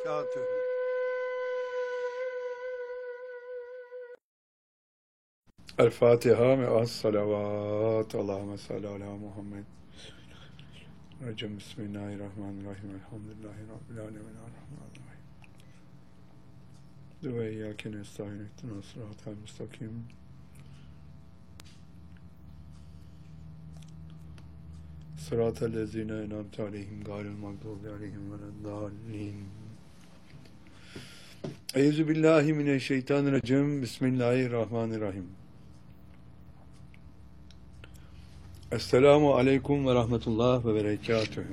berekatühü. El Fatiha me'as salavat. Allahümme salli ala Muhammed. Recem Bismillahirrahmanirrahim. Elhamdülillahi Rabbil alemin. Errahmanirrahim. Ve iyyâke nestaîn ihdinas sıratal müstakîm. Sıratal lezîne en'amte aleyhim gâyril mağdûbi aleyhim veleddâllîn. Eyüzü billahi mineşşeytanirracim. Bismillahirrahmanirrahim. Esselamu aleyküm ve rahmetullah ve berekatühü.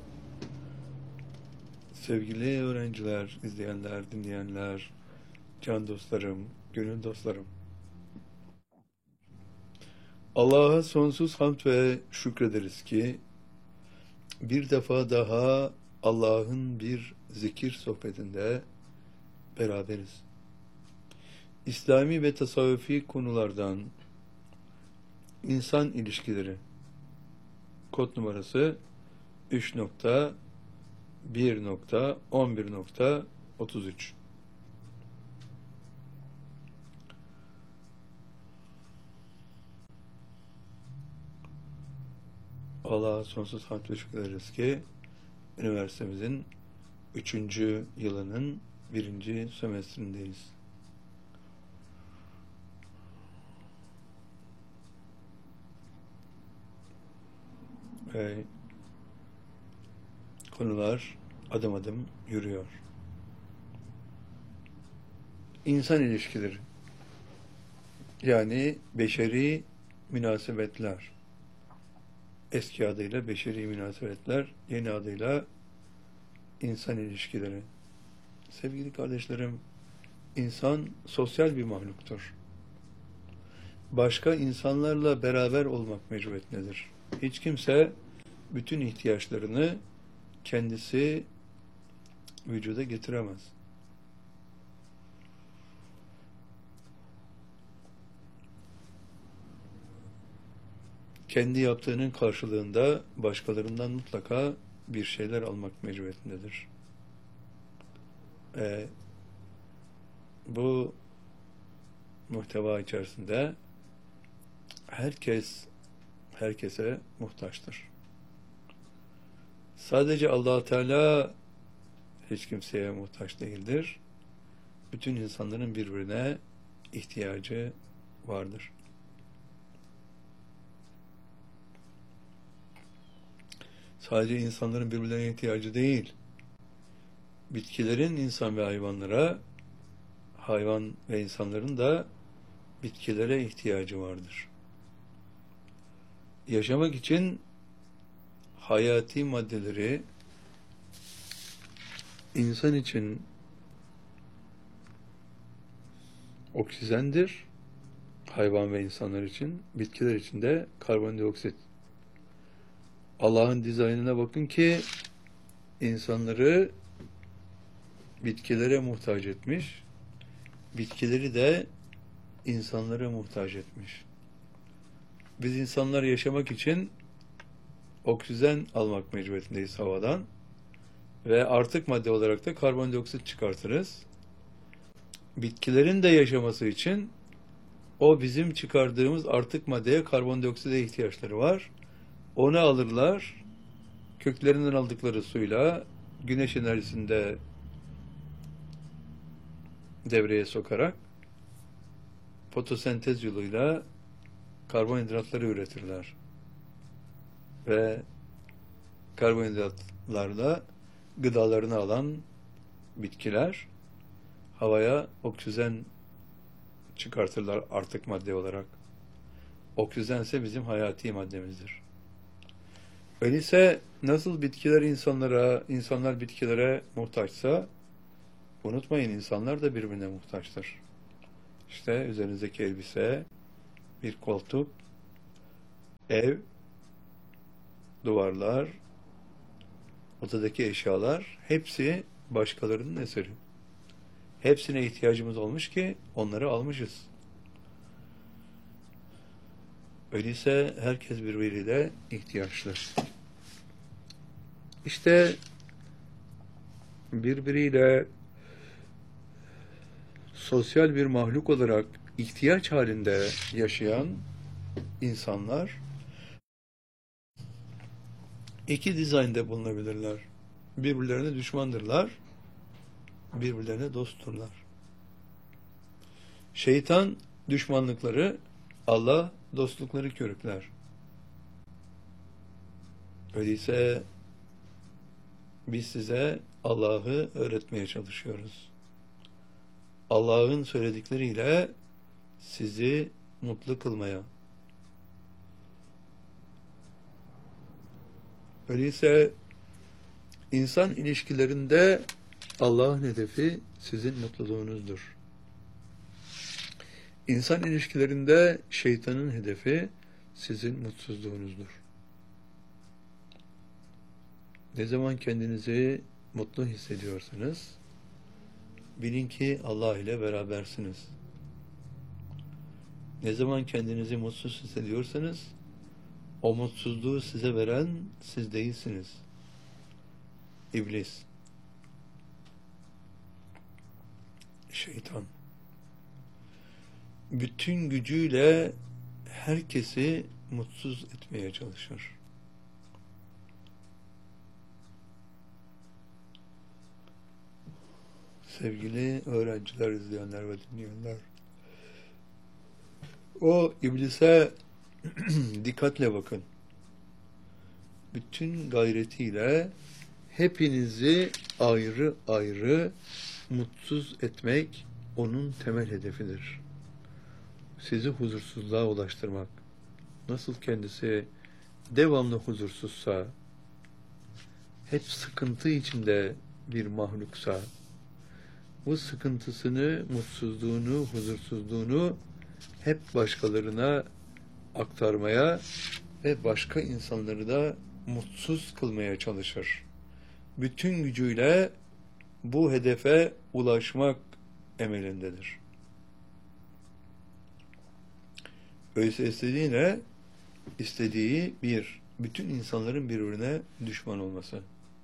Sevgili öğrenciler, izleyenler, dinleyenler, can dostlarım, gönül dostlarım. Allah'a sonsuz hamd ve şükrederiz ki bir defa daha Allah'ın bir zikir sohbetinde beraberiz. İslami ve tasavvufi konulardan insan ilişkileri kod numarası 3.1.11.33. Allah'a sonsuz hamd ve şükrederiz ki üniversitemizin 3. yılının 1. sömestrindeyiz. Ve konular adım adım yürüyor. İnsan ilişkileri, yani beşeri münasebetler, eski adıyla beşeri münasebetler, yeni adıyla insan ilişkileri. Sevgili kardeşlerim, insan sosyal bir mahluktur. Başka insanlarla beraber olmak mecburiyetindedir. Hiç kimse bütün ihtiyaçlarını kendisi vücuda getiremez. Kendi yaptığının karşılığında başkalarından mutlaka bir şeyler almak mecburiyetindedir. Bu muhteva içerisinde herkese muhtaçtır. Sadece Allah Teala hiç kimseye muhtaç değildir. Bütün insanların birbirine ihtiyacı vardır. Sadece insanların birbirlerine ihtiyacı değil, bitkilerin insan ve hayvanlara, hayvan ve insanların da bitkilere ihtiyacı vardır. Yaşamak için hayati maddeleri insan için oksijendir, hayvan ve insanlar için, bitkiler için de karbondioksit. Allah'ın dizaynına bakın ki insanları bitkilere muhtaç etmiş, bitkileri de insanlara muhtaç etmiş. Biz insanlar yaşamak için oksijen almak mecburiyetindeyiz havadan ve artık madde olarak da karbondioksit çıkartırız. Bitkilerin de yaşaması için o bizim çıkardığımız artık maddeye, karbondioksite ihtiyaçları var. Onu alırlar, köklerinden aldıkları suyla güneş enerjisinde devreye sokarak fotosentez yoluyla karbonhidratları üretirler. Ve karbonhidratlarla gıdalarını alan bitkiler havaya oksijen çıkartırlar artık madde olarak. Oksijen ise bizim hayati maddemizdir. Öyleyse nasıl bitkiler insanlara, insanlar bitkilere muhtaçsa, unutmayın insanlar da birbirine muhtaçtır. İşte üzerinizdeki elbise, bir koltuk, ev, duvarlar, odadaki eşyalar hepsi başkalarının eseri. Hepsine ihtiyacımız olmuş ki onları almışız. Öyleyse herkes birbiriyle ihtiyaçlı. İşte birbiriyle sosyal bir mahluk olarak ihtiyaç halinde yaşayan insanlar iki dizaynda bulunabilirler. Birbirlerine düşmandırlar, birbirlerine dostturlar. Şeytan düşmanlıkları, Allah dostlukları körükler. Öyleyse biz size Allah'ı öğretmeye çalışıyoruz. Allah'ın söyledikleriyle sizi mutlu kılmaya. Öyleyse insan ilişkilerinde Allah'ın hedefi sizin mutluluğunuzdur. İnsan ilişkilerinde şeytanın hedefi sizin mutsuzluğunuzdur. Ne zaman kendinizi mutlu hissediyorsanız, bilin ki Allah ile berabersiniz. Ne zaman kendinizi mutsuz hissediyorsanız, o mutsuzluğu size veren siz değilsiniz. İblis, şeytan, bütün gücüyle herkesi mutsuz etmeye çalışır. Sevgili öğrenciler, izleyenler ve dinleyenler, o iblise dikkatle bakın. Bütün gayretiyle hepinizi ayrı ayrı mutsuz etmek onun temel hedefidir. Sizi huzursuzluğa ulaştırmak. Nasıl kendisi devamlı huzursuzsa, hep sıkıntı içinde bir mahluksa, bu sıkıntısını, mutsuzluğunu, huzursuzluğunu hep başkalarına aktarmaya ve başka insanları da mutsuz kılmaya çalışır. Bütün gücüyle bu hedefe ulaşmak emelindedir. Öyleyse istediği ne? İstediği bütün insanların birbirine düşman olması.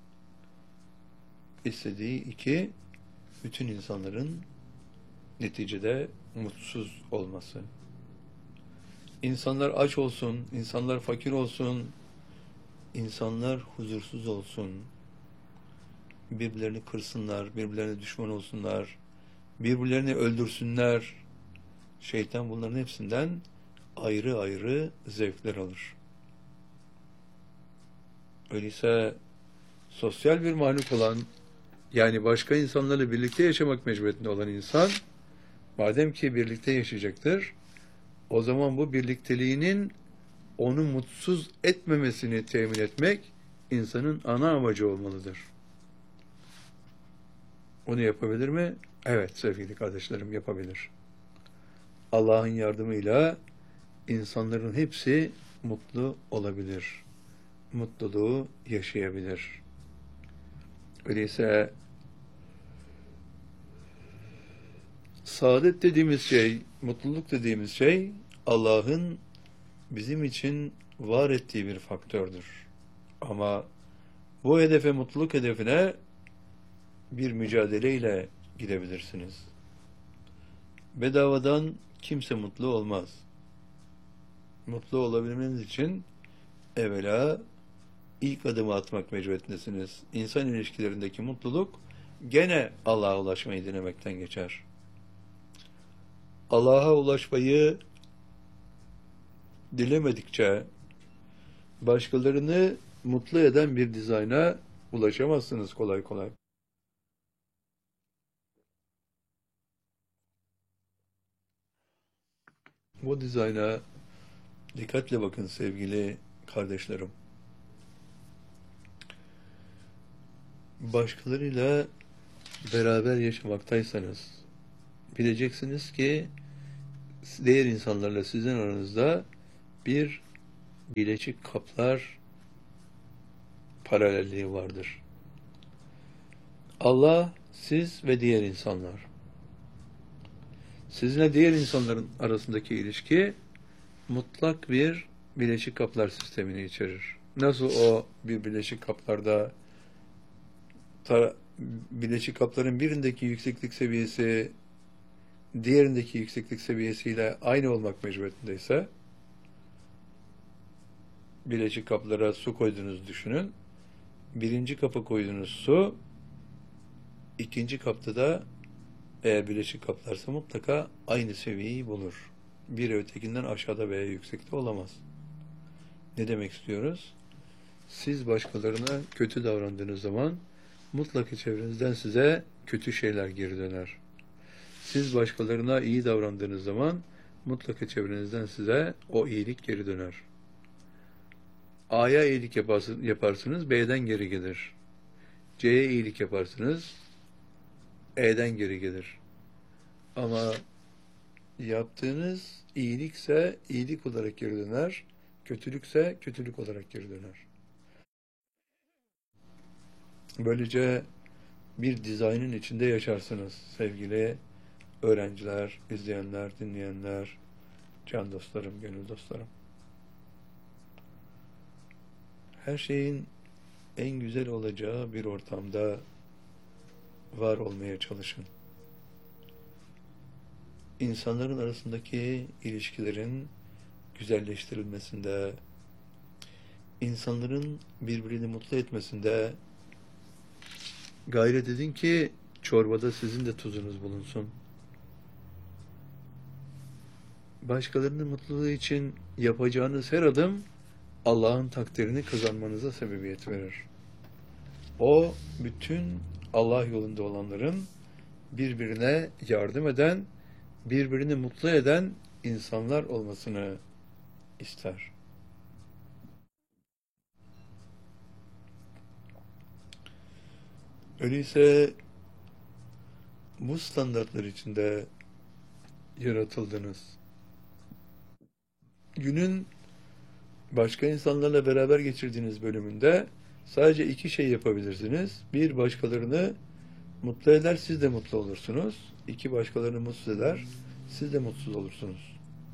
İstediği iki, bütün insanların neticede mutsuz olması. İnsanlar aç olsun, insanlar fakir olsun, insanlar huzursuz olsun, birbirlerini kırsınlar, birbirlerine düşman olsunlar, birbirlerini öldürsünler. Şeytan bunların hepsinden ayrı ayrı zevkler alır. Öyleyse sosyal bir mahluk olan, yani başka insanlarla birlikte yaşamak mecburiyetinde olan insan, madem ki birlikte yaşayacaktır, o zaman bu birlikteliğinin onu mutsuz etmemesini temin etmek insanın ana amacı olmalıdır. Onu yapabilir mi? Evet sevgili kardeşlerim, yapabilir. Allah'ın yardımıyla insanların hepsi mutlu olabilir. Mutluluğu yaşayabilir. Öyleyse saadet dediğimiz şey, mutluluk dediğimiz şey Allah'ın bizim için var ettiği bir faktördür. Ama bu hedefe, mutluluk hedefine bir mücadeleyle gidebilirsiniz. Bedavadan kimse mutlu olmaz. Mutlu olabilmeniz için evvela ilk adımı atmak mecburiyetindesiniz. İnsan ilişkilerindeki mutluluk gene Allah'a ulaşmayı denemekten geçer. Allah'a ulaşmayı dilemedikçe başkalarını mutlu eden bir dizayna ulaşamazsınız kolay kolay. Bu dizayna dikkatle bakın sevgili kardeşlerim. Başkalarıyla beraber yaşamaktaysanız bileceksiniz ki diğer insanlarla sizin aranızda bir bileşik kaplar paralelliği vardır. Allah, siz ve diğer insanlar. Sizinle diğer insanların arasındaki ilişki mutlak bir bileşik kaplar sistemini içerir. Nasıl o bir bileşik kaplarda bileşik kapların birindeki yükseklik seviyesi diğerindeki yükseklik seviyesiyle aynı olmak mecburiyetindeyse, bileşik kaplara su koyduğunuzu düşünün. Birinci kapa koyduğunuz su, ikinci kapta da eğer bileşik kaplarsa mutlaka aynı seviyeyi bulur. Biri ötekinden aşağıda veya yüksekte olamaz. Ne demek istiyoruz? Siz başkalarına kötü davrandığınız zaman mutlaka çevrenizden size kötü şeyler geri döner. Siz başkalarına iyi davrandığınız zaman mutlaka çevrenizden size o iyilik geri döner. A'ya iyilik yaparsınız, B'den geri gelir. C'ye iyilik yaparsınız, E'den geri gelir. Ama yaptığınız iyilikse iyilik olarak geri döner, kötülükse kötülük olarak geri döner. Böylece bir dizaynın içinde yaşarsınız sevgili öğrenciler, izleyenler, dinleyenler, can dostlarım, gönül dostlarım. Her şeyin en güzel olacağı bir ortamda var olmaya çalışın. İnsanların arasındaki ilişkilerin güzelleştirilmesinde, insanların birbirini mutlu etmesinde gayret edin ki çorbada sizin de tuzunuz bulunsun. Başkalarının mutluluğu için yapacağınız her adım Allah'ın takdirini kazanmanıza sebebiyet verir. O, bütün Allah yolunda olanların birbirine yardım eden, birbirini mutlu eden insanlar olmasını ister. Öyleyse bu standartlar içinde yaratıldınız. Günün başka insanlarla beraber geçirdiğiniz bölümünde sadece iki şey yapabilirsiniz. Bir, başkalarını mutlu eder, siz de mutlu olursunuz. İki, başkalarını mutsuz eder, siz de mutsuz olursunuz.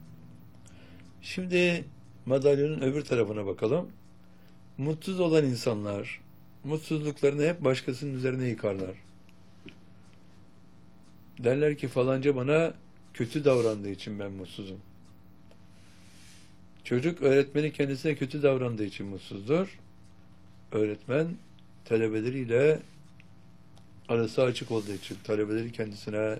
Şimdi madalyonun öbür tarafına bakalım. Mutsuz olan insanlar mutsuzluklarını hep başkasının üzerine yıkarlar. Derler ki falanca bana kötü davrandığı için ben mutsuzum. Çocuk öğretmeni kendisine kötü davrandığı için mutsuzdur. Öğretmen talebeleriyle arası açık olduğu için, talebeleri kendisine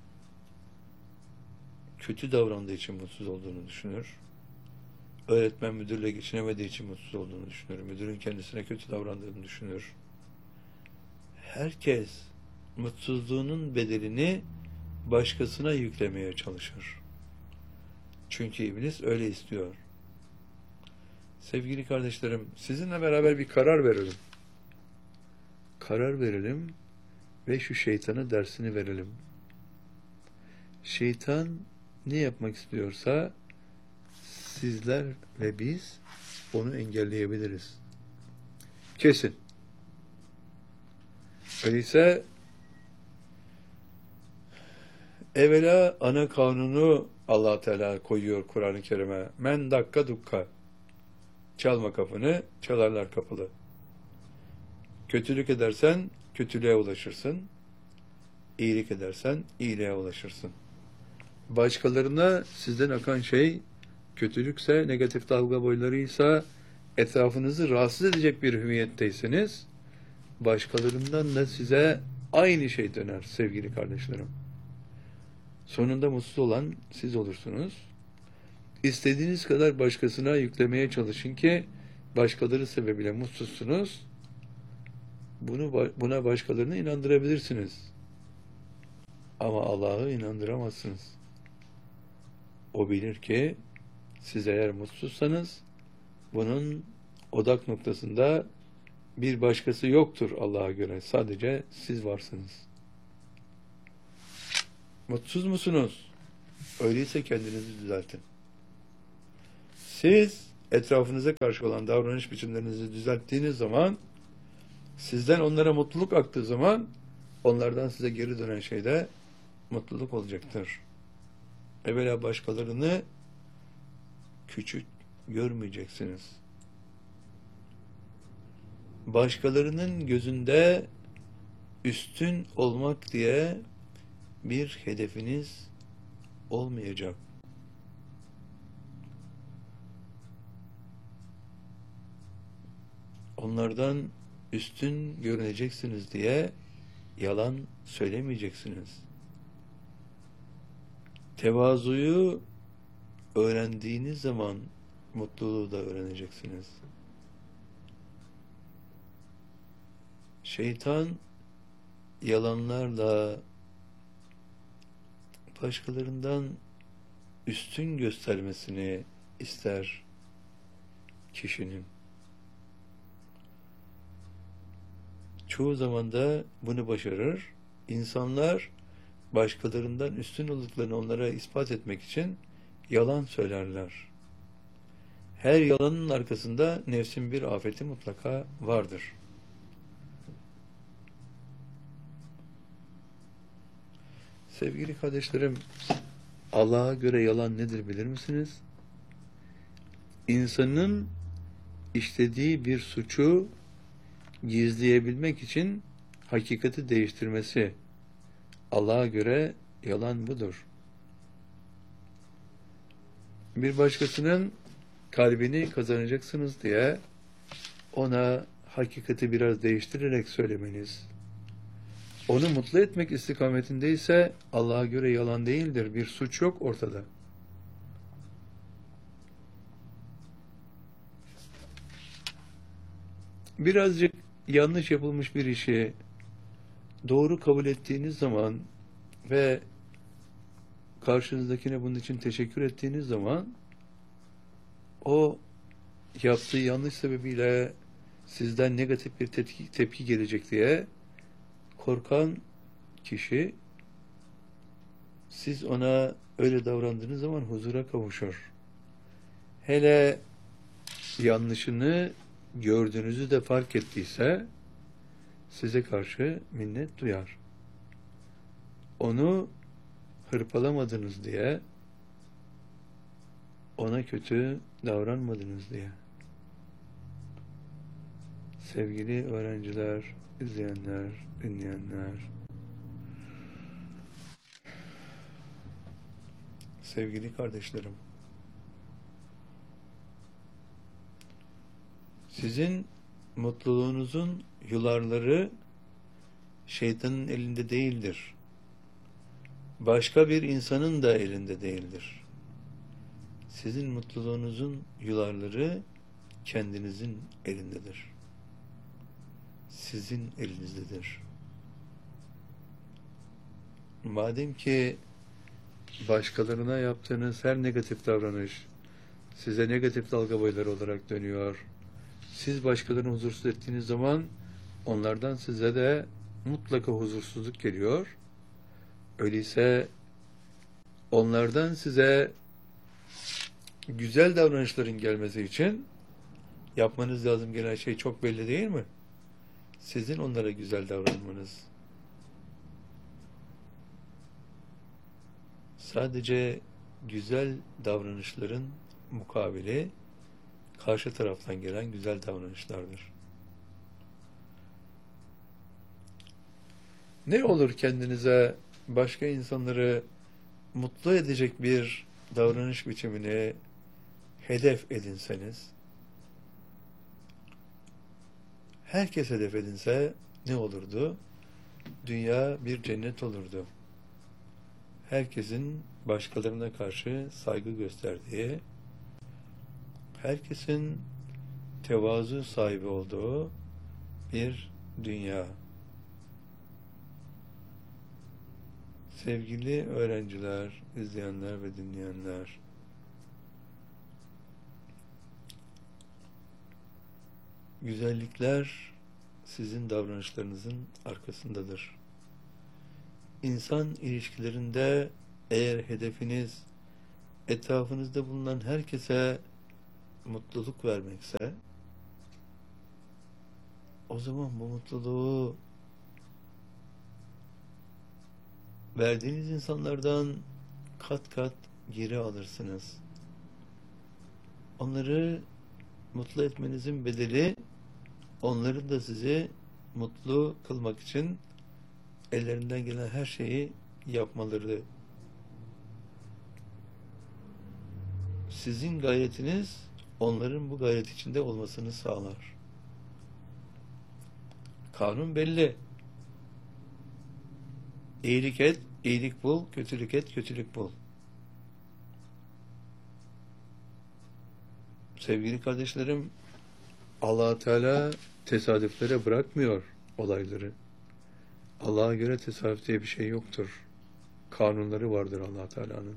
kötü davrandığı için mutsuz olduğunu düşünür. Öğretmen müdürle geçinemediği için mutsuz olduğunu düşünür. Müdürün kendisine kötü davrandığını düşünür. Herkes mutsuzluğunun bedelini başkasına yüklemeye çalışır. Çünkü iblis öyle istiyor. Sevgili kardeşlerim, sizinle beraber bir karar verelim. Karar verelim ve şu şeytana dersini verelim. Şeytan ne yapmak istiyorsa sizler ve biz onu engelleyebiliriz. Kesin. Öyleyse evvela ana kanunu Allah Teala koyuyor Kur'an-ı Kerim'e. Men dakka dukka. Çalma kapını, çalarlar kapılı. Kötülük edersen kötülüğe ulaşırsın. İyilik edersen iyiliğe ulaşırsın. Başkalarına sizden akan şey kötülükse, negatif dalga boylarıysa, etrafınızı rahatsız edecek bir hüviyetteyseniz, başkalarından da size aynı şey döner sevgili kardeşlerim. Sonunda mutsuz olan siz olursunuz. İstediğiniz kadar başkasına yüklemeye çalışın ki başkaları sebebiyle mutsuzsunuz. Buna başkalarını inandırabilirsiniz. Ama Allah'ı inandıramazsınız. O bilir ki siz eğer mutsuzsanız bunun odak noktasında bir başkası yoktur Allah'a göre. Sadece siz varsınız. Mutsuz musunuz? Öyleyse kendinizi düzeltin. Siz etrafınıza karşı olan davranış biçimlerinizi düzelttiğiniz zaman, sizden onlara mutluluk aktığı zaman, onlardan size geri dönen şey de mutluluk olacaktır. Evvela başkalarını küçük görmeyeceksiniz. Başkalarının gözünde üstün olmak diye bir hedefiniz olmayacak. Onlardan üstün görüneceksiniz diye yalan söylemeyeceksiniz. Tevazuyu öğrendiğiniz zaman mutluluğu da öğreneceksiniz. Şeytan yalanlarla başkalarından üstün göstermesini ister kişinin. Çoğu zaman da bunu başarır. İnsanlar başkalarından üstün olduklarını onlara ispat etmek için yalan söylerler. Her yalanın arkasında nefsin bir afeti mutlaka vardır. Sevgili kardeşlerim, Allah'a göre yalan nedir bilir misiniz? İnsanın işlediği bir suçu gizleyebilmek için hakikati değiştirmesi. Allah'a göre yalan budur. Bir başkasının kalbini kazanacaksınız diye ona hakikati biraz değiştirerek söylemeniz, onu mutlu etmek istikametinde ise Allah'a göre yalan değildir. Bir suç yok ortada. Birazcık yanlış yapılmış bir işi doğru kabul ettiğiniz zaman ve karşınızdakine bunun için teşekkür ettiğiniz zaman o yaptığı yanlış sebebiyle sizden negatif bir tepki gelecek diye korkan kişi, siz ona öyle davrandığınız zaman huzura kavuşur. Hele yanlışını gördüğünüzü de fark ettiyse size karşı minnet duyar. Onu hırpalamadınız diye, ona kötü davranmadınız diye. Sevgili öğrenciler, izleyenler, dinleyenler, sevgili kardeşlerim, sizin mutluluğunuzun yularları şeytanın elinde değildir. Başka bir insanın da elinde değildir. Sizin mutluluğunuzun yularları kendinizin elindedir. Sizin elinizdedir. Madem ki başkalarına yaptığınız her negatif davranış size negatif dalga boyları olarak dönüyor, siz başkalarını huzursuz ettiğiniz zaman onlardan size de mutlaka huzursuzluk geliyor. Öyleyse onlardan size güzel davranışların gelmesi için yapmanız lazım gelen şey çok belli değil mi? Sizin onlara güzel davranmanız. Sadece güzel davranışların mukabili karşı taraftan gelen güzel davranışlardır. Ne olur kendinize başka insanları mutlu edecek bir davranış biçimini hedef edinseniz, herkes hedef edinse ne olurdu? Dünya bir cennet olurdu. Herkesin başkalarına karşı saygı gösterdiği, herkesin tevazu sahibi olduğu bir dünya. Sevgili öğrenciler, izleyenler ve dinleyenler, güzellikler sizin davranışlarınızın arkasındadır. İnsan ilişkilerinde eğer hedefiniz etrafınızda bulunan herkese mutluluk vermekse, o zaman bu mutluluğu verdiğiniz insanlardan kat kat geri alırsınız. Onları mutlu etmenizin bedeli, onların da sizi mutlu kılmak için ellerinden gelen her şeyi yapmaları, sizin gayretiniz onların bu gayret içinde olmasını sağlar. Kanun belli. İyilik et, iyilik bul, kötülük et, kötülük bul. Sevgili kardeşlerim, Allah Teala tesadüflere bırakmıyor olayları. Allah'a göre tesadüf diye bir şey yoktur. Kanunları vardır Allah Teala'nın.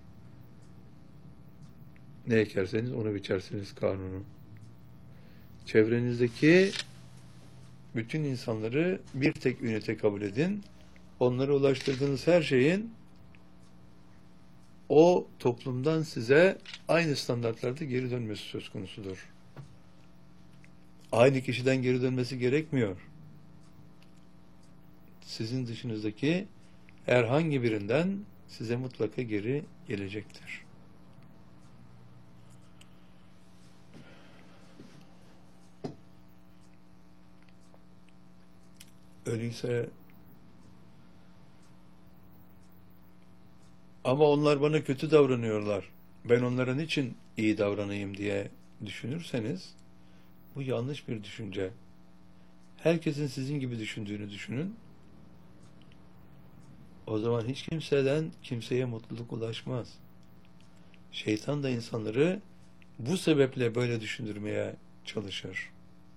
Ne ekerseniz onu biçersiniz kanunu. Çevrenizdeki bütün insanları bir tek ünite kabul edin. Onlara ulaştırdığınız her şeyin o toplumdan size aynı standartlarda geri dönmesi söz konusudur. Aynı kişiden geri dönmesi gerekmiyor. Sizin dışınızdaki herhangi birinden size mutlaka geri gelecektir. Öyleyse ama onlar bana kötü davranıyorlar, ben onlara niçin iyi davranayım diye düşünürseniz bu yanlış bir düşünce. Herkesin sizin gibi düşündüğünü düşünün. O zaman hiç kimseden kimseye mutluluk ulaşmaz. Şeytan da insanları bu sebeple böyle düşündürmeye çalışır.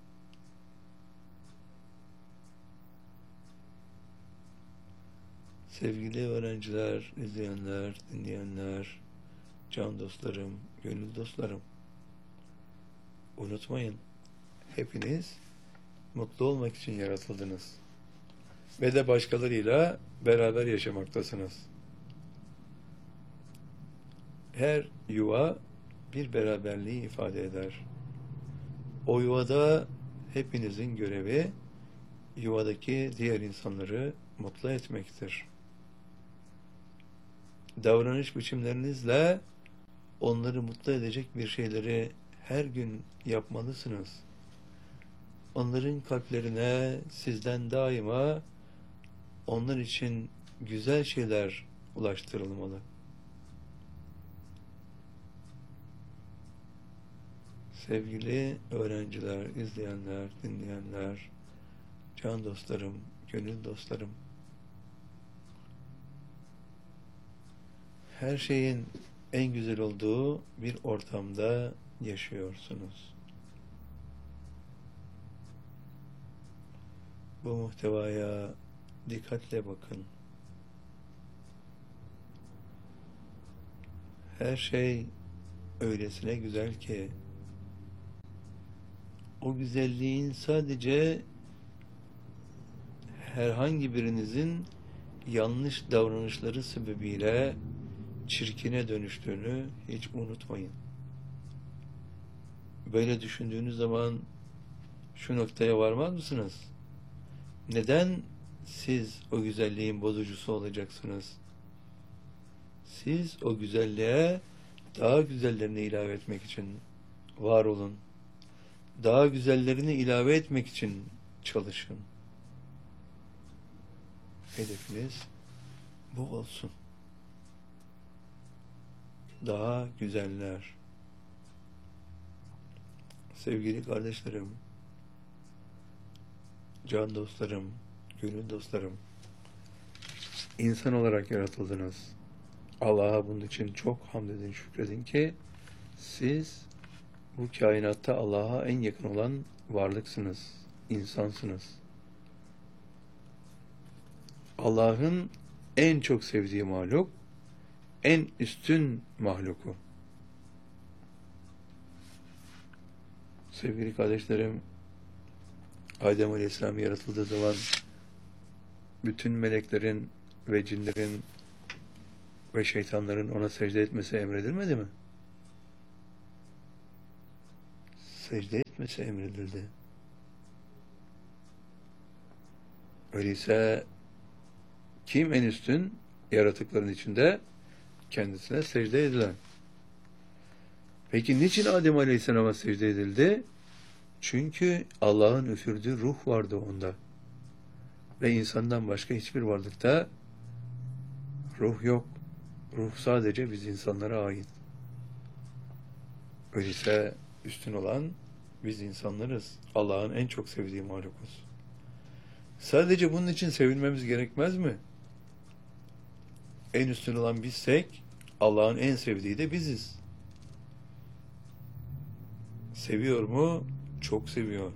Sevgili öğrenciler, izleyenler, dinleyenler, can dostlarım, gönül dostlarım, unutmayın, hepiniz mutlu olmak için yaratıldınız ve de başkalarıyla beraber yaşamaktasınız. Her yuva bir beraberliği ifade eder. O yuvada hepinizin görevi yuvadaki diğer insanları mutlu etmektir. Davranış biçimlerinizle onları mutlu edecek bir şeyleri her gün yapmalısınız. Onların kalplerine sizden daima onlar için güzel şeyler ulaştırılmalı. Sevgili öğrenciler, izleyenler, dinleyenler, can dostlarım, gönül dostlarım, her şeyin en güzel olduğu bir ortamda yaşıyorsunuz. Bu muhtevaya dikkatle bakın. Her şey öylesine güzel ki o güzelliğin sadece herhangi birinizin yanlış davranışları sebebiyle çirkine dönüştüğünü hiç unutmayın. Böyle düşündüğünüz zaman şu noktaya varmaz mısınız? Neden siz o güzelliğin bozucusu olacaksınız? Siz o güzelliğe daha güzellerini ilave etmek için var olun. Daha güzellerini ilave etmek için çalışın. Hedefiniz bu olsun. Daha güzeller. Sevgili kardeşlerim, can dostlarım, gönül dostlarım, insan olarak yaratıldınız. Allah'a bunun için çok hamd edin, şükredin ki siz bu kainatta Allah'a en yakın olan varlıksınız, insansınız. Allah'ın en çok sevdiği mahluk, en üstün mahluku. Sevgili kardeşlerim, Adem Aleyhisselam yaratıldığı zaman bütün meleklerin ve cinlerin ve şeytanların ona secde etmesi emredilmedi mi? Secde etmesi emredildi. Öyleyse kim en üstün yaratıkların içinde? Kendisine secde edilen. Peki niçin Adem Aleyhisselam'a secde edildi? Çünkü Allah'ın üfürdüğü ruh vardı onda. Ve insandan başka hiçbir varlıkta ruh yok. Ruh sadece biz insanlara ait. Öyleyse üstün olan biz insanlarız. Allah'ın en çok sevdiği mahlukuz. Sadece bunun için sevinmemiz gerekmez mi? En üstün olan bizsek, Allah'ın en sevdiği de biziz. Seviyor mu? Çok seviyor.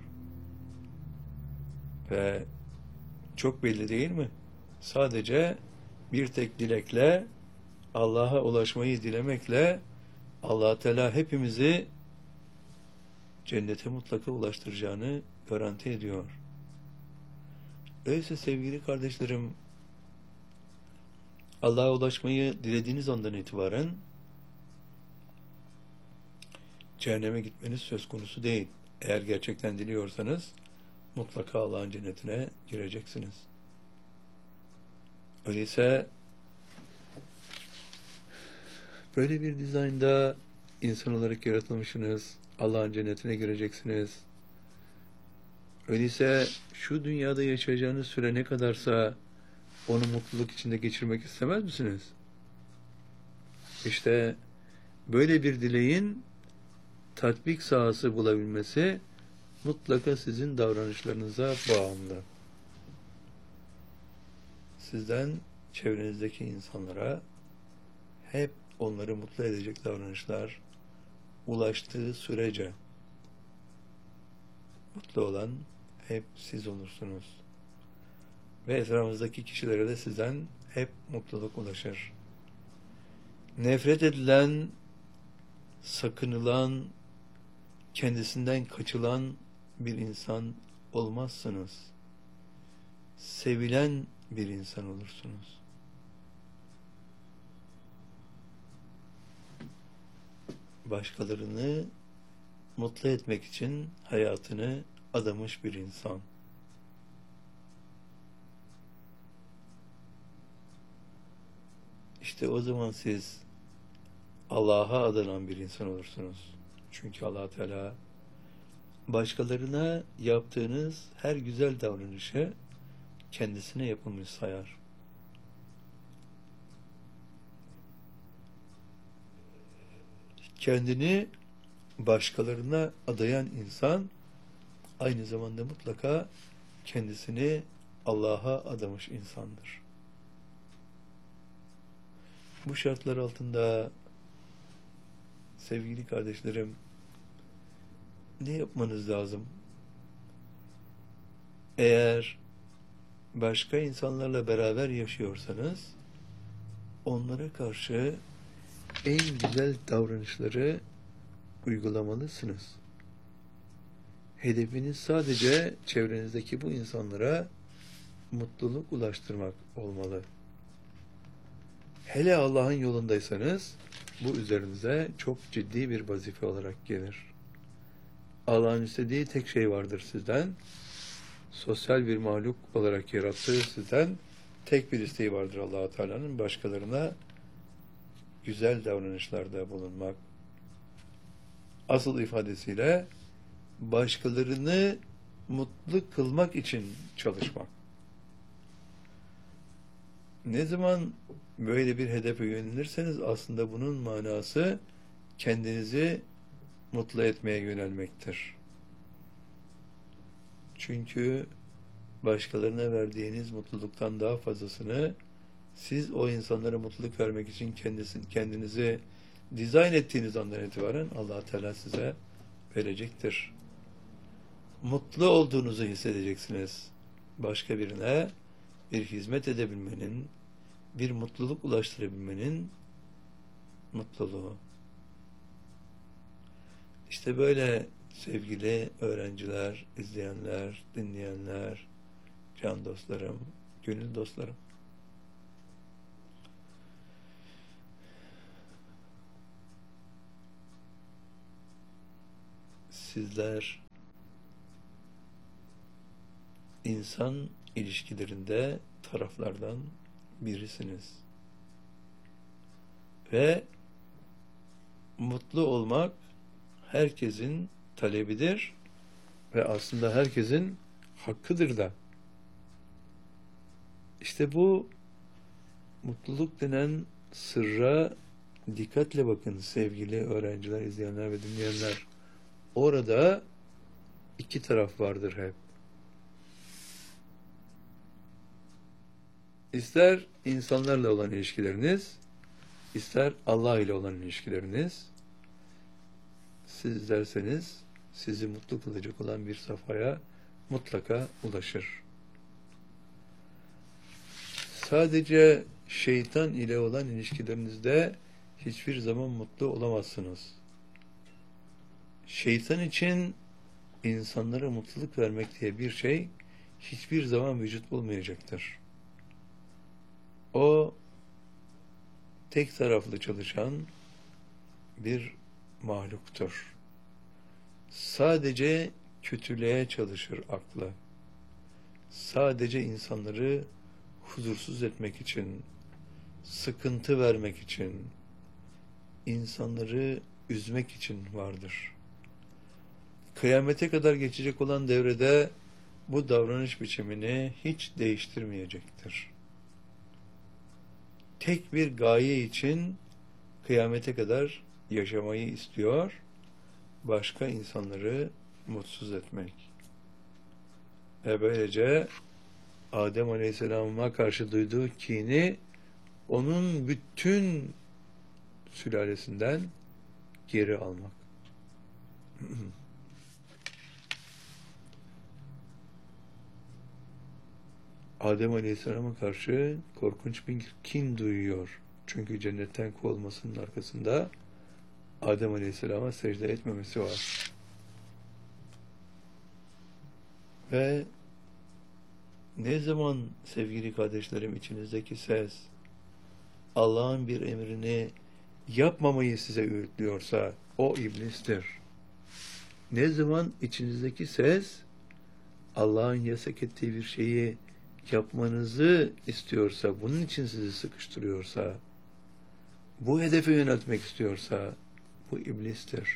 Ve çok belli değil mi? Sadece bir tek dilekle, Allah'a ulaşmayı dilemekle, Allah Teala hepimizi cennete mutlaka ulaştıracağını garanti ediyor. Öyleyse sevgili kardeşlerim, Allah'a ulaşmayı dilediğiniz andan itibaren cehenneme gitmeniz söz konusu değil. Eğer gerçekten diliyorsanız mutlaka Allah'ın cennetine gireceksiniz. Öyleyse böyle bir dizaynda insan olarak yaratılmışsınız. Allah'ın cennetine gireceksiniz. Öyleyse şu dünyada yaşayacağınız süre ne kadarsa onu mutluluk içinde geçirmek istemez misiniz? İşte böyle bir dileğin tatbik sahası bulabilmesi mutlaka sizin davranışlarınıza bağımlı. Sizden çevrenizdeki insanlara hep onları mutlu edecek davranışlar ulaştığı sürece mutlu olan hep siz olursunuz. Ve etrafınızdaki kişilere de sizden hep mutluluk ulaşır. Nefret edilen, sakınılan, kendisinden kaçılan bir insan olmazsınız. Sevilen bir insan olursunuz. Başkalarını mutlu etmek için hayatını adamış bir insan. İşte o zaman siz Allah'a adanan bir insan olursunuz. Çünkü Allah Teala başkalarına yaptığınız her güzel davranışı kendisine yapılmış sayar. Kendini başkalarına adayan insan aynı zamanda mutlaka kendisini Allah'a adamış insandır. Bu şartlar altında sevgili kardeşlerim, ne yapmanız lazım? Eğer başka insanlarla beraber yaşıyorsanız, onlara karşı en güzel davranışları uygulamalısınız. Hedefiniz sadece çevrenizdeki bu insanlara mutluluk ulaştırmak olmalı. Hele Allah'ın yolundaysanız, bu üzerinize çok ciddi bir vazife olarak gelir. Allah'ın istediği tek şey vardır sizden. Sosyal bir mahluk olarak yarattığı sizden tek bir isteği vardır Allah-u Teala'nın, başkalarına güzel davranışlarda bulunmak. Asıl ifadesiyle başkalarını mutlu kılmak için çalışmak. Ne zaman böyle bir hedefe yönelirseniz aslında bunun manası kendinizi mutlu etmeye yönelmektir. Çünkü başkalarına verdiğiniz mutluluktan daha fazlasını siz o insanlara mutluluk vermek için kendinizi dizayn ettiğiniz andan itibaren Allah Teala size verecektir. Mutlu olduğunuzu hissedeceksiniz. Başka birine bir hizmet edebilmenin, bir mutluluk ulaştırabilmenin mutluluğu. İşte böyle sevgili öğrenciler, izleyenler, dinleyenler, can dostlarım, gönül dostlarım. Sizler insan ilişkilerinde taraflardan birisiniz. Ve mutlu olmak herkesin talebidir ve aslında herkesin hakkıdır da. İşte bu mutluluk denen sırra dikkatle bakın sevgili öğrenciler, izleyenler ve dinleyenler. Orada iki taraf vardır hep. İster insanlarla olan ilişkileriniz, ister Allah ile olan ilişkileriniz, siz derseniz sizi mutlu kılacak olan bir safhaya mutlaka ulaşır. Sadece şeytan ile olan ilişkilerinizde hiçbir zaman mutlu olamazsınız. Şeytan için insanlara mutluluk vermek diye bir şey hiçbir zaman vücut bulmayacaktır. O tek taraflı çalışan bir mahluktur. Sadece kötülüğe çalışır aklı. Sadece insanları huzursuz etmek için, sıkıntı vermek için, insanları üzmek için vardır. Kıyamete kadar geçecek olan devrede bu davranış biçimini hiç değiştirmeyecektir. Tek bir gaye için kıyamete kadar yaşamayı istiyor, başka insanları mutsuz etmek. Ve böylece Adem Aleyhisselam'a karşı duyduğu kini onun bütün sülalesinden geri almak. Adem Aleyhisselam'a karşı korkunç bir kin duyuyor. Çünkü cennetten kovulmasının arkasında Adem Aleyhisselam'a secde etmemesi var. Ve ne zaman sevgili kardeşlerim içinizdeki ses Allah'ın bir emrini yapmamayı size öğütlüyorsa o iblistir. Ne zaman içinizdeki ses Allah'ın yasak ettiği bir şeyi yapmanızı istiyorsa, bunun için sizi sıkıştırıyorsa, bu hedefe yöneltmek istiyorsa bu iblistir.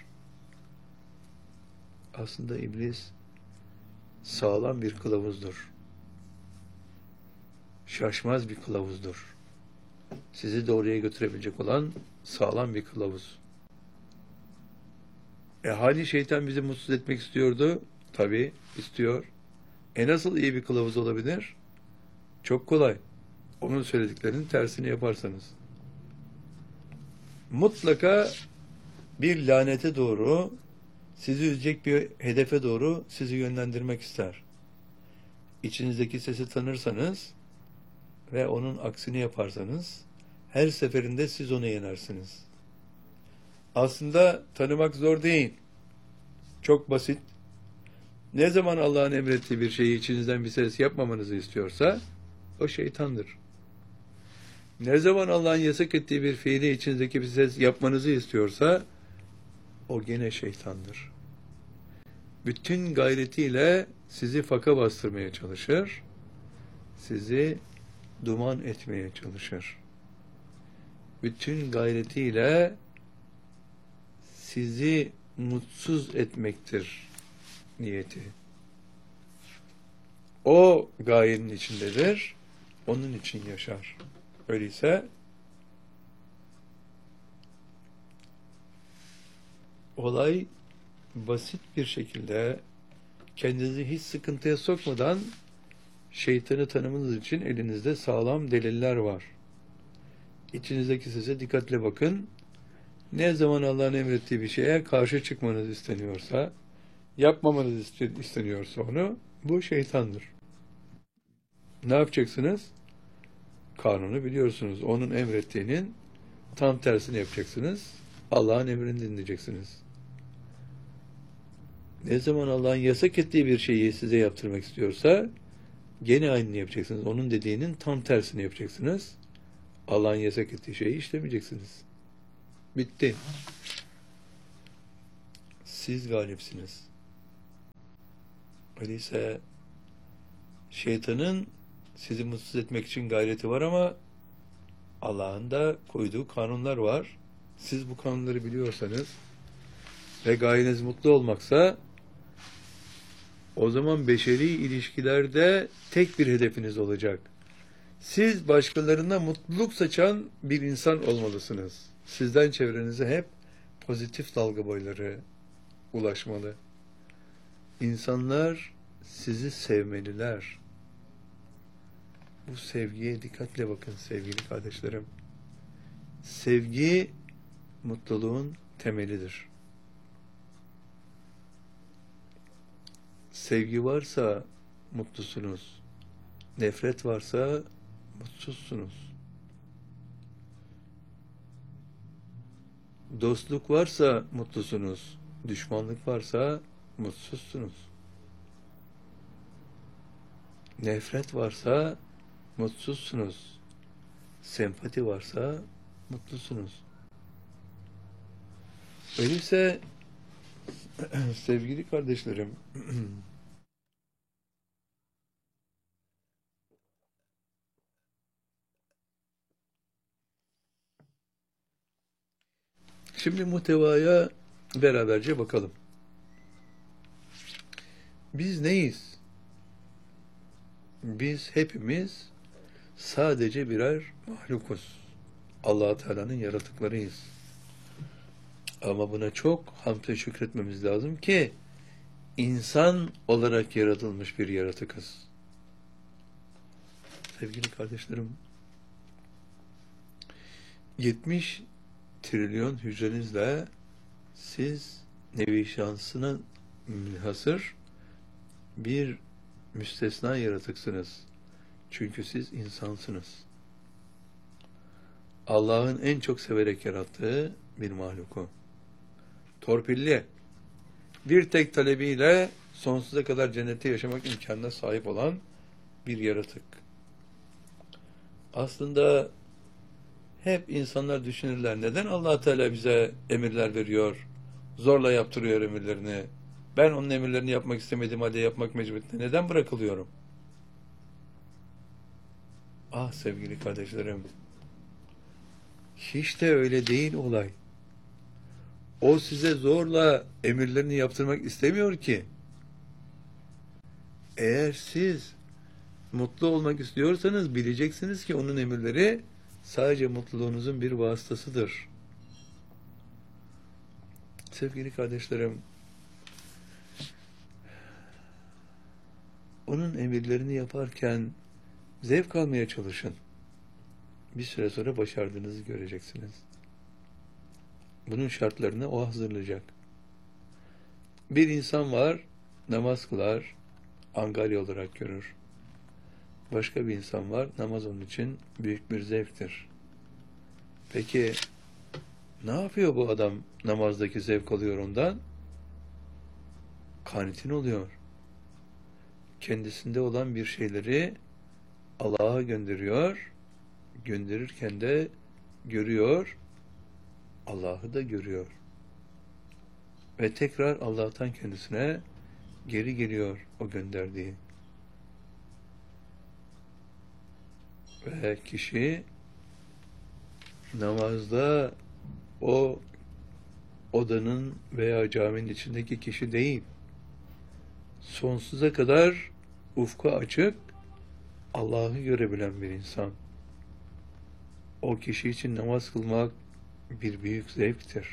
Aslında iblis sağlam bir kılavuzdur. Şaşmaz bir kılavuzdur. Sizi doğruya götürebilecek olan sağlam bir kılavuz. Hani şeytan bizi mutsuz etmek istiyordu? Tabii istiyor. Nasıl iyi bir kılavuz olabilir? Çok kolay. Onun söylediklerinin tersini yaparsanız. Mutlaka bir lanete doğru, sizi üzecek bir hedefe doğru sizi yönlendirmek ister. İçinizdeki sesi tanırsanız ve onun aksini yaparsanız her seferinde siz onu yenersiniz. Aslında tanımak zor değil. Çok basit. Ne zaman Allah'ın emrettiği bir şeyi içinizden bir ses yapmamanızı istiyorsa o şeytandır. Ne zaman Allah'ın yasak ettiği bir fiili içinizdeki bir ses yapmanızı istiyorsa o gene şeytandır. Bütün gayretiyle sizi faka bastırmaya çalışır, sizi duman etmeye çalışır. Bütün gayretiyle sizi mutsuz etmektir niyeti. O gayenin içindedir, onun için yaşar. Öyleyse olay basit bir şekilde kendinizi hiç sıkıntıya sokmadan şeytanı tanımanız için elinizde sağlam deliller var. İçinizdeki sese dikkatle bakın. Ne zaman Allah'ın emrettiği bir şeye karşı çıkmanız isteniyorsa, yapmamanız isteniyorsa onu, bu şeytandır. Ne yapacaksınız? Kanunu biliyorsunuz. Onun emrettiğinin tam tersini yapacaksınız. Allah'ın emrini dinleyeceksiniz. Ne zaman Allah'ın yasak ettiği bir şeyi size yaptırmak istiyorsa gene aynını yapacaksınız. Onun dediğinin tam tersini yapacaksınız. Allah'ın yasak ettiği şeyi işlemeyeceksiniz. Bitti. Siz galipsiniz. Öyleyse şeytanın sizi mutsuz etmek için gayreti var ama Allah'ın da koyduğu kanunlar var. Siz bu kanunları biliyorsanız ve gayeniz mutlu olmaksa o zaman beşeri ilişkilerde tek bir hedefiniz olacak. Siz başkalarına mutluluk saçan bir insan olmalısınız. Sizden çevrenize hep pozitif dalga boyları ulaşmalı. İnsanlar sizi sevmeliler. Bu sevgiye dikkatle bakın sevgili kardeşlerim. Sevgi mutluluğun temelidir. Sevgi varsa mutlusunuz. Nefret varsa mutsuzsunuz. Dostluk varsa mutlusunuz. Düşmanlık varsa mutsuzsunuz. Nefret varsa mutsuzsunuz. Sempati varsa mutlusunuz. Öyleyse sevgili kardeşlerim, şimdi muhtevaya beraberce bakalım. Biz neyiz? Biz hepimiz sadece birer mahlukuz. Allah Teala'nın yaratıklarıyız. Ama buna çok hamd ve şükretmemiz lazım ki insan olarak yaratılmış bir yaratıkız. Sevgili kardeşlerim, 70 trilyon hücrenizle siz nevi şansına münhasır bir müstesna yaratıksınız. Çünkü siz insansınız. Allah'ın en çok severek yarattığı bir mahluku. Torpilli, bir tek talebiyle sonsuza kadar cennette yaşamak imkanına sahip olan bir yaratık. Aslında hep insanlar düşünürler, neden Allah Teala bize emirler veriyor, zorla yaptırıyor emirlerini, ben onun emirlerini yapmak istemediğim halde yapmak mecburiyetinde neden bırakılıyorum? Ah sevgili kardeşlerim, hiç de öyle değil olay. O size zorla emirlerini yaptırmak istemiyor ki. Eğer siz mutlu olmak istiyorsanız bileceksiniz ki onun emirleri sadece mutluluğunuzun bir vasıtasıdır. Sevgili kardeşlerim, onun emirlerini yaparken zevk almaya çalışın. Bir süre sonra başardığınızı göreceksiniz. Bunun şartlarını o hazırlayacak. Bir insan var, namaz kılar, angarya olarak görür. Başka bir insan var, namaz onun için büyük bir zevktir. Peki, ne yapıyor bu adam namazdaki zevk alıyor ondan? Kanitin oluyor. Kendisinde olan bir şeyleri Allah'a gönderiyor, gönderirken de görüyor, Allah'ı da görüyor. Ve tekrar Allah'tan kendisine geri geliyor o gönderdiği. Ve kişi namazda o odanın veya caminin içindeki kişi değil, sonsuza kadar ufku açık, Allah'ı görebilen bir insan. O kişi için namaz kılmak bir büyük zevktir.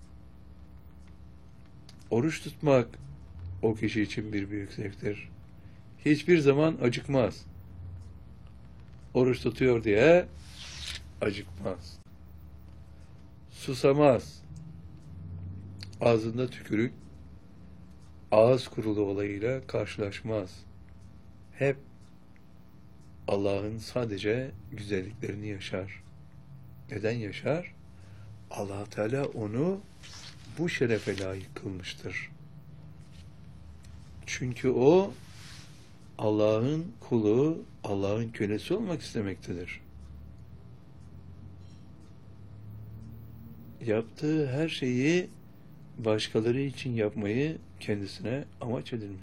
Oruç tutmak o kişi için bir büyük zevktir. Hiçbir zaman acıkmaz. Oruç tutuyor diye acıkmaz. Susamaz. Ağzında tükürük, ağız kurulu olayıyla karşılaşmaz. Hep Allah'ın sadece güzelliklerini yaşar. Neden yaşar? Allah Teala onu bu şerefe layık kılmıştır. Çünkü o Allah'ın kulu, Allah'ın kölesi olmak istemektedir. Yaptığı her şeyi başkaları için yapmayı kendisine amaç edinmiş.